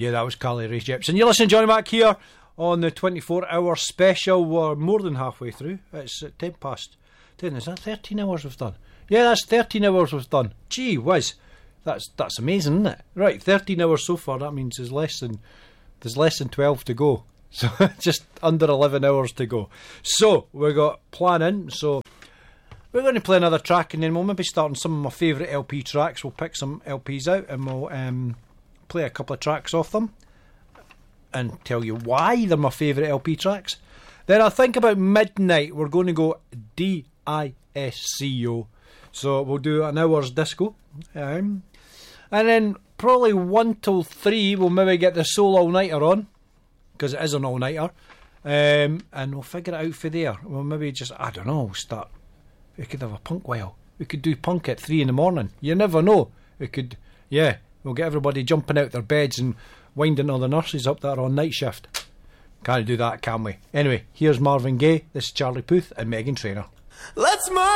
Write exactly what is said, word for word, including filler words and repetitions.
Yeah, that was Carly Rae Jepsen. You're listening to Johnny Mac here on the twenty-four hour special. We're more than halfway through. It's at ten past ten. Is that thirteen hours we've done? Yeah, that's thirteen hours we've done. Gee whiz. That's that's amazing, isn't it? Right, thirteen hours so far. That means there's less than there's less than twelve to go. So just under eleven hours to go. So we got planning. So we're going to play another track, and then we'll maybe start on some of my favourite L P tracks. We'll pick some L Ps out, and we'll um, play a couple of tracks off them, and tell you why they're my favourite L P tracks. Then I think about midnight we're going to go D I S C O. So we'll do an hour's disco. Um, and then probably one till three we'll maybe get the Soul All-Nighter on, because it is an all-nighter. Um, and we'll figure it out for there. We'll maybe just, I don't know, start. We could have a punk while. We could do punk at three in the morning. You never know. We could, yeah, we'll get everybody jumping out their beds and winding all the nurses up that are on night shift. Can't do that, can we? Anyway, here's Marvin Gaye, this is Charlie Puth and Meghan Trainor. Let's move!